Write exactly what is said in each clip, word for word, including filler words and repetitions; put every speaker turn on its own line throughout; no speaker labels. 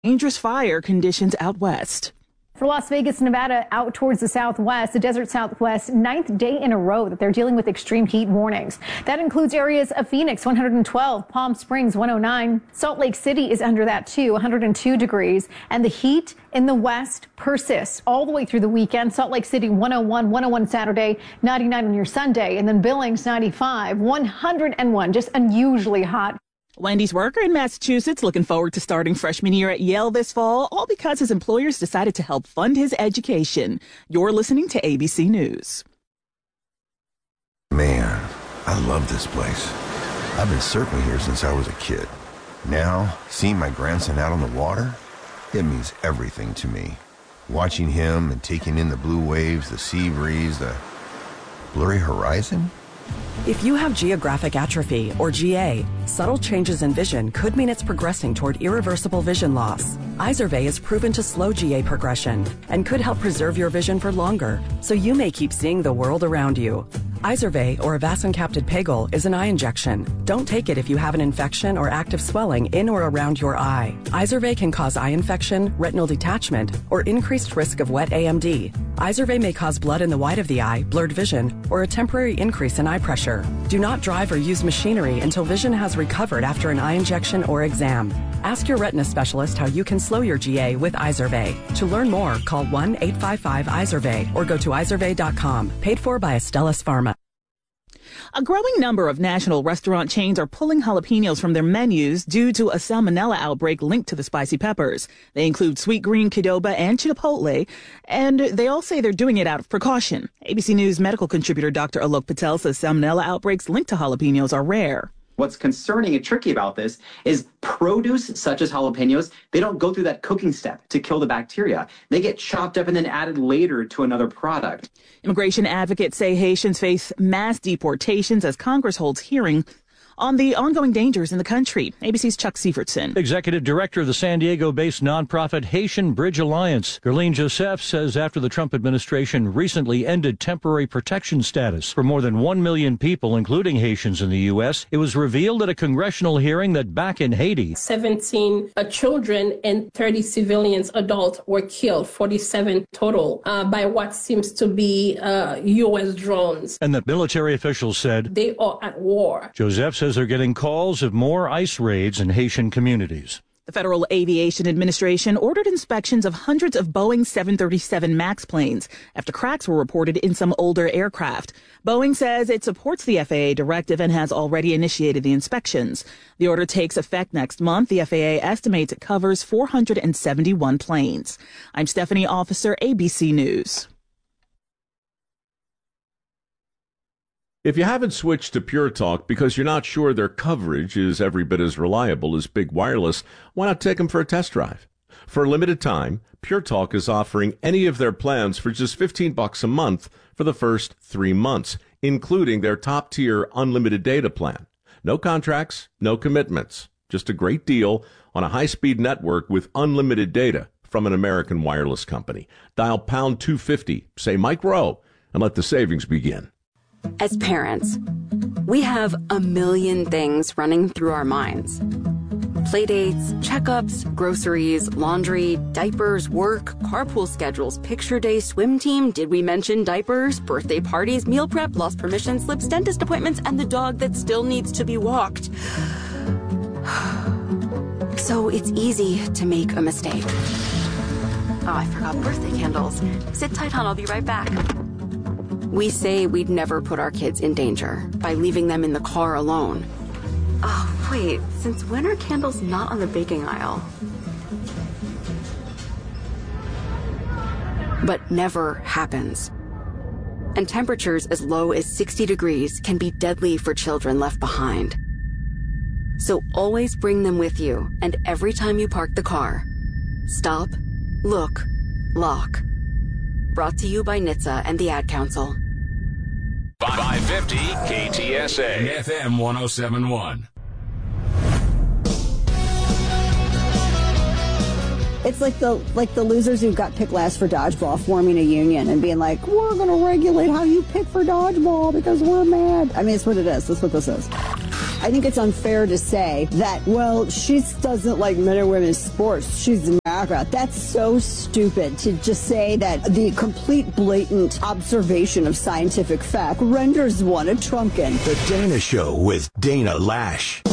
dangerous fire conditions out west.
For Las Vegas, Nevada, out towards the southwest, the desert southwest, ninth day in a row that they're dealing with extreme heat warnings. That includes areas of Phoenix, one hundred twelve, Palm Springs, one oh nine. Salt Lake City is under that too, one hundred two degrees. And the heat in the west persists all the way through the weekend. Salt Lake City, one oh one, one oh one Saturday, ninety-nine on your Sunday. And then Billings, ninety-five, one hundred one, just unusually hot.
Wendy's worker in Massachusetts looking forward to starting freshman year at Yale this fall, all because his employers decided to help fund his education. You're listening to A B C News.
Man, I love this place. I've been surfing here since I was a kid. Now, seeing my grandson out on the water, it means everything to me. Watching him and taking in the blue waves, the sea breeze, the blurry horizon.
If you have geographic atrophy, or G A, subtle changes in vision could mean it's progressing toward irreversible vision loss. Izervay is proven to slow G A progression and could help preserve your vision for longer, so you may keep seeing the world around you. Izervay, or avacincaptad pegol, is an eye injection. Don't take it if you have an infection or active swelling in or around your eye. Izervay can cause eye infection, retinal detachment, or increased risk of wet A M D. Izervay may cause blood in the white of the eye, blurred vision, or a temporary increase in eye pressure. Do not drive or use machinery until vision has recovered after an eye injection or exam. Ask your retina specialist how you can slow your G A with Izervay. To learn more, call one eight five five Izervay or go to izervay dot com. Paid for by Astellas Pharma.
A growing number of national restaurant chains are pulling jalapenos from their menus due to a salmonella outbreak linked to the spicy peppers. They include Sweet Green, Qdoba, and Chipotle, and they all say they're doing it out of precaution. A B C News medical contributor Doctor Alok Patel says salmonella outbreaks linked to jalapenos are rare.
What's concerning and tricky about this is produce such as jalapenos, they don't go through that cooking step to kill the bacteria. They get chopped up and then added later to another product.
Immigration advocates say Haitians face mass deportations as Congress holds hearing on the ongoing dangers in the country. A B C's Chuck Sievertson.
Executive Director of the San Diego-based nonprofit Haitian Bridge Alliance, Gerline Joseph, says after the Trump administration recently ended temporary protection status for more than one million people, including Haitians in the U S, it was revealed at a congressional hearing that back in Haiti,
seventeen uh, children and thirty civilians, adults, were killed, forty-seven total, uh, by what seems to be uh, U S drones.
And that military officials said
they are at war.
Joseph says they're getting calls of more ICE raids in Haitian communities.
The Federal Aviation Administration ordered inspections of hundreds of Boeing seven thirty-seven MAX planes after cracks were reported in some older aircraft. Boeing says it supports the F A A directive and has already initiated the inspections. The order takes effect next month. The F A A estimates it covers four hundred seventy-one planes. I'm Stephanie Officer, A B C News.
If you haven't switched to Pure Talk because you're not sure their coverage is every bit as reliable as Big Wireless, why not take them for a test drive? For a limited time, Pure Talk is offering any of their plans for just fifteen bucks a month for the first three months, including their top-tier unlimited data plan. No contracts, no commitments, just a great deal on a high-speed network with unlimited data from an American wireless company. Dial pound two fifty, say Mike Rowe, and let the savings begin.
As parents, we have a million things running through our minds. Playdates, checkups, groceries, laundry, diapers, work, carpool schedules, picture day, swim team, did we mention diapers, birthday parties, meal prep, lost permission slips, dentist appointments, and the dog that still needs to be walked. So it's easy to make a mistake. Oh, I forgot birthday candles. Sit tight, hon, I'll be right back. We say we'd never put our kids in danger by leaving them in the car alone. Oh, wait, since when are candles not on the baking aisle? But never happens. And temperatures as low as sixty degrees can be deadly for children left behind. So always bring them with you, and every time you park the car, stop, look, lock. Brought to you by N H T S A and the Ad Council.
five fifty K T S A. F M one oh seven point one.
It's like the like the losers who got picked last for dodgeball forming a union and being like, we're going to regulate how you pick for dodgeball because we're mad. I mean, it's what it is. That's what this is. I think it's unfair to say that, well, she doesn't like men and women's sports. She's a MAGA. That's so stupid to just say that the complete blatant observation of scientific fact renders one a Trumpkin.
The Dana Show with Dana Lash.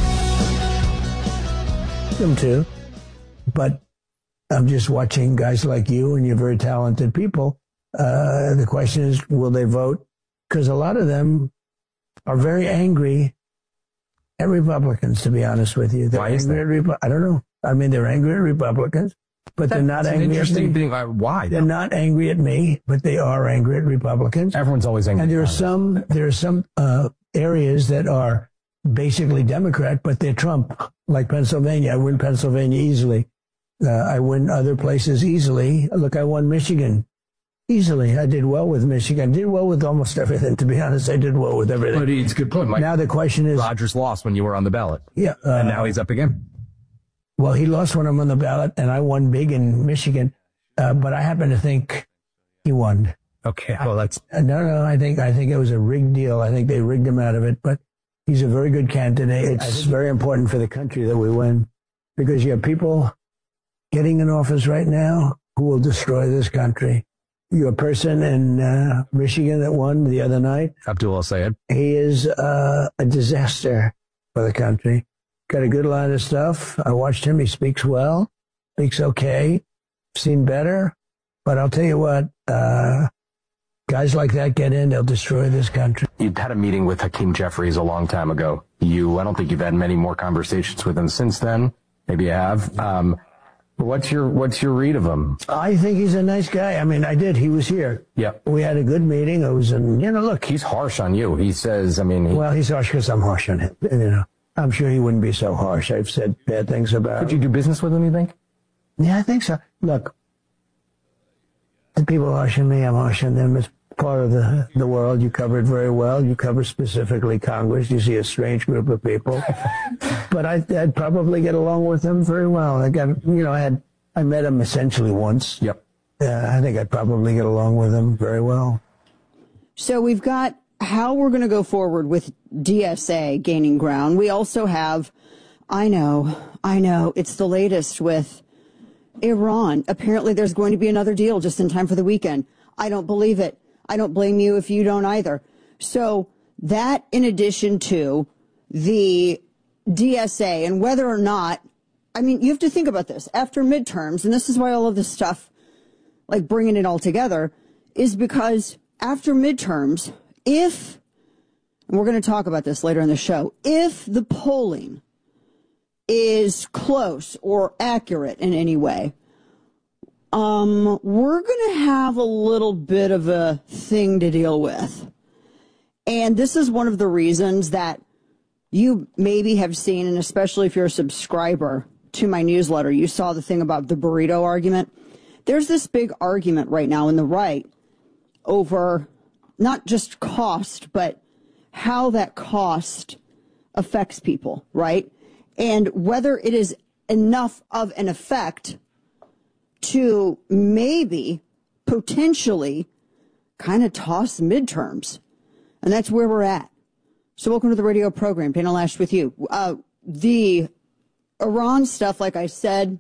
Them too, but I'm just watching guys like you, and you're very talented people. Uh, the question is, will they vote? Because a lot of them are very angry at Republicans, to be honest with you. They're
Why is
angry
that?
at Repu- I don't know. I mean, they're angry at Republicans, but
That-
they're not
that's an
angry at
interesting
me.
thing. Uh, Why?
They're not angry at me, but they are angry at Republicans.
Everyone's always angry.
And there
at
are some there are some uh, areas that are basically Democrat, but they're Trump, like Pennsylvania. I win Pennsylvania easily. Uh, I win other places easily. Look, I won Michigan easily. I did well with Michigan. I did well with almost everything, to be honest. I did well with everything.
But it's a good point, Mike.
Now the question is...
Rogers lost when you were on the ballot.
Yeah. Uh,
and now he's up again.
Well, he lost when I'm on the ballot, and I won big in Michigan. Uh, but I happen to think he won.
Okay, well, that's...
Uh, no, no, I think I think it was a rigged deal. I think they rigged him out of it. But he's a very good candidate. It's very important for the country that we win, because you have people getting in office right now who will destroy this country. You're a person in uh, Michigan that won the other night.
Abdul El-Sayed.
He is uh, a disaster for the country. Got a good line of stuff. I watched him. He speaks well, speaks okay. Seen better. But I'll tell you what, uh, guys like that get in, they'll destroy this country.
You'd had a meeting with Hakeem Jeffries a long time ago. You, I don't think you've had many more conversations with him since then. Maybe you have. Um, what's your What's your read of him?
I think he's a nice guy. I mean, I did. He was here.
Yeah.
We had a good meeting. It was, an, you know, look.
He's harsh on you. He says, I mean. He,
well, he's harsh because I'm harsh on him. You know, I'm sure he wouldn't be so harsh. I've said bad things about him.
Could you do business with him, you think?
Yeah, I think so. Look, the people harsh on me, I'm harsh on them. It's part of the the world. You cover it very well. You cover specifically Congress. You see a strange group of people. But I, I'd probably get along with them very well. I got, you know, I had, I met him essentially once.
Yep.
Uh, I think I'd probably get along with him very well.
So we've got how we're going to go forward with D S A gaining ground. We also have, I know, I know, it's the latest with Iran. Apparently there's going to be another deal just in time for the weekend. I don't believe it. I don't blame you if you don't either. So that, in addition to the D S A and whether or not, I mean, you have to think about this. After midterms, and this is why all of this stuff, like bringing it all together, is because after midterms, if, and we're going to talk about this later in the show, if the polling is close or accurate in any way, um, we're going to have a little bit of a thing to deal with. And this is one of the reasons that you maybe have seen, and especially if you're a subscriber to my newsletter, you saw the thing about the burrito argument. There's this big argument right now in the right over not just cost, but how that cost affects people, right? And whether it is enough of an effect to maybe potentially kind of toss midterms. And that's where we're at. So welcome to the radio program. Dana Lash with you. Uh, the Iran stuff, like I said,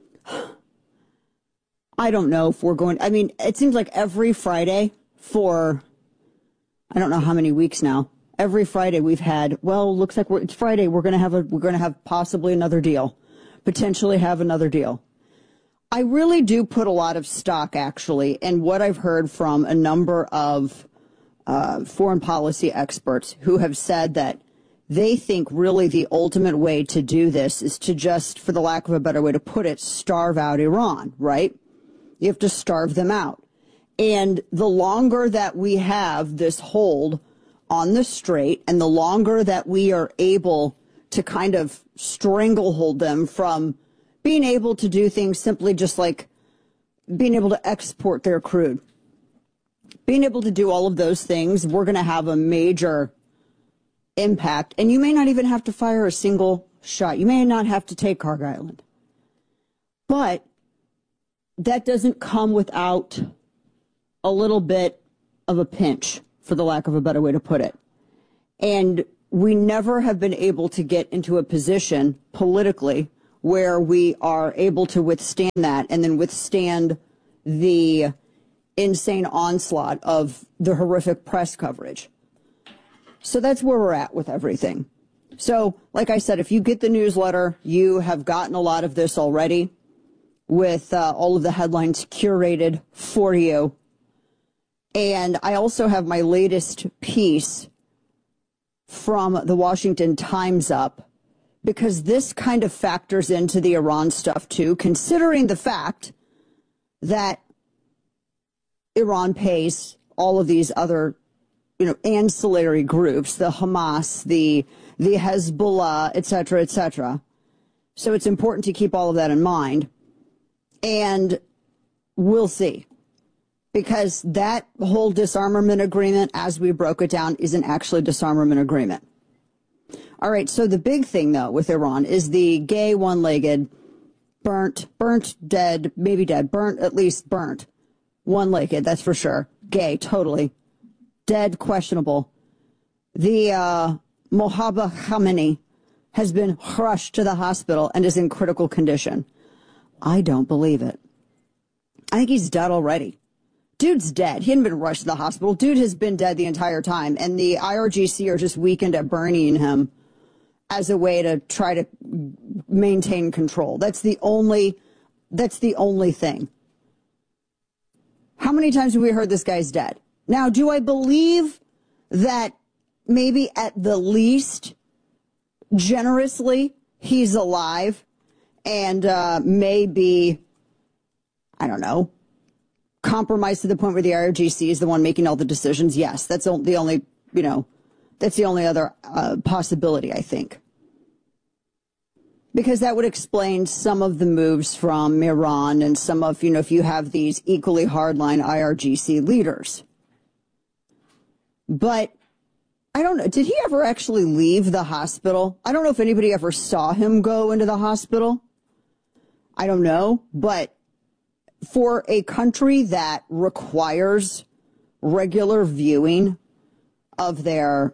I don't know if we're going, I mean, it seems like every Friday for, I don't know how many weeks now, every Friday we've had, well, looks like we're, it's Friday, we're going to have a, we're going to have possibly another deal, potentially have another deal. I really do put a lot of stock, actually, in what I've heard from a number of uh, foreign policy experts who have said that they think really the ultimate way to do this is to just, for the lack of a better way to put it, starve out Iran, right? You have to starve them out. And the longer that we have this hold on the strait and the longer that we are able to kind of stranglehold them from being able to do things simply just like being able to export their crude, being able to do all of those things, we're going to have a major impact. And you may not even have to fire a single shot. You may not have to take Kharg Island. But that doesn't come without a little bit of a pinch, for the lack of a better way to put it. And we never have been able to get into a position politically where we are able to withstand that and then withstand the insane onslaught of the horrific press coverage. So that's where we're at with everything. So, like I said, if you get the newsletter, you have gotten a lot of this already with uh, all of the headlines curated for you. And I also have my latest piece from the Washington Times up, because this kind of factors into the Iran stuff too, considering the fact that Iran pays all of these other, you know, ancillary groups, the Hamas, the the Hezbollah, et cetera, et cetera. So it's important to keep all of that in mind. And we'll see. Because that whole disarmament agreement, as we broke it down, isn't actually a disarmament agreement. All right, so the big thing, though, with Iran is the gay one-legged, burnt, burnt, dead, maybe dead, burnt, at least burnt, one-legged, that's for sure. Gay, totally. Dead, questionable. The uh, Mojtaba Khamenei has been rushed to the hospital and is in critical condition. I don't believe it. I think he's dead already. Dude's dead. He hadn't been rushed to the hospital. Dude has been dead the entire time. And the I R G C are just weakened at burying him as a way to try to maintain control. That's the only, that's the only thing. How many times have we heard this guy's dead? Now, do I believe that maybe at the least, generously, he's alive and uh, maybe, I don't know, compromised to the point where the I R G C is the one making all the decisions? Yes, that's the only, you know, that's the only other uh, possibility, I think. Because that would explain some of the moves from Iran and some of, you know, if you have these equally hardline I R G C leaders. But I don't know, did he ever actually leave the hospital? I don't know if anybody ever saw him go into the hospital. I don't know, but for a country that requires regular viewing of their,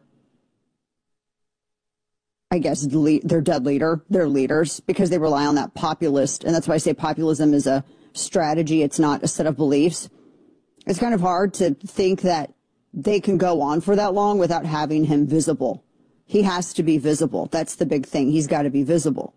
I guess, le- their dead leader, their leaders, because they rely on that populist, and that's why I say populism is a strategy, it's not a set of beliefs. It's kind of hard to think that they can go on for that long without having him visible. He has to be visible. That's the big thing. He's got to be visible.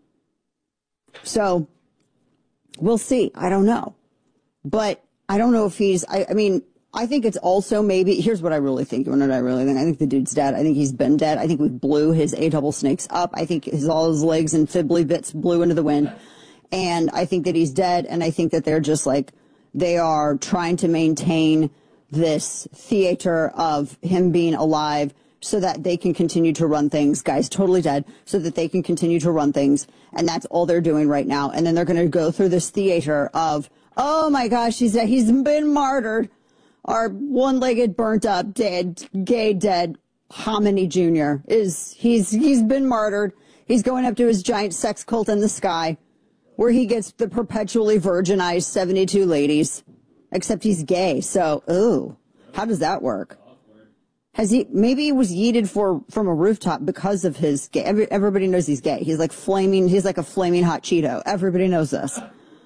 So we'll see. I don't know. But I don't know if he's, I, I mean, I think it's also maybe, here's what I really think. You want to know what I really think? I think the dude's dead. I think he's been dead. I think we blew his A double snakes up. I think his, all his legs and fibbly bits blew into the wind. And I think that he's dead. And I think that they're just like, they are trying to maintain this theater of him being alive so that they can continue to run things. Guy's totally dead, so that they can continue to run things. And that's all they're doing right now. And then they're going to go through this theater of, oh my gosh, he's dead. He's been martyred. Our one-legged, burnt up, dead, gay, dead Khamenei Junior is, he's, he's been martyred. He's going up to his giant sex cult in the sky where he gets the perpetually virginized seventy-two ladies. Except he's gay, so, ooh, how does that work? Has he, maybe he was yeeted for, from a rooftop because of his gay. Every, everybody knows he's gay. He's like flaming, he's like a flaming hot Cheeto. Everybody knows this.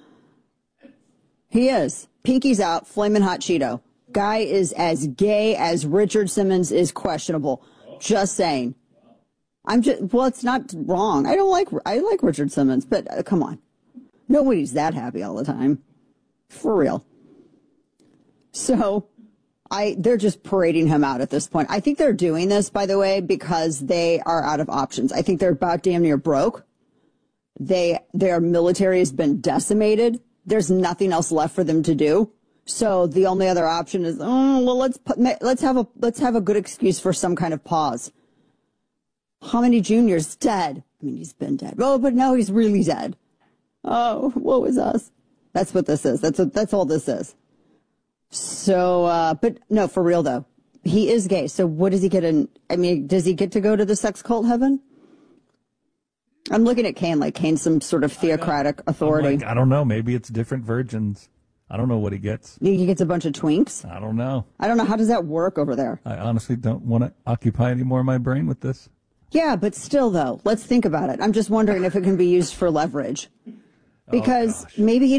He is. Pinky's out, flaming hot Cheeto. Guy is as gay as Richard Simmons is questionable. Just saying. I'm just, well, it's not wrong. I don't like, I like Richard Simmons, but uh, come on. Nobody's that happy all the time. For real. So I, they're just parading him out at this point. I think they're doing this, by the way, because they are out of options. I think they're about damn near broke. They, their military has been decimated. There's nothing else left for them to do. So the only other option is, oh, well, let's put, let's have a, let's have a good excuse for some kind of pause. Khamenei Junior's dead. I mean, he's been dead. Oh, but no, he's really dead. Oh, what was us? That's what this is. That's what, that's all this is. So, uh, but no, for real though, he is gay. So what does he get in? I mean, does he get to go to the sex cult heaven? I'm looking at Kane like Kane's some sort of theocratic authority.
Like, I don't know. Maybe it's different virgins. I don't know what he gets.
He gets a bunch of twinks?
I don't know.
I don't know. How does that work over there?
I honestly don't want to occupy any more of my brain with this.
Yeah, but still, though, let's think about it. I'm just wondering if it can be used for leverage. Because
oh,
maybe he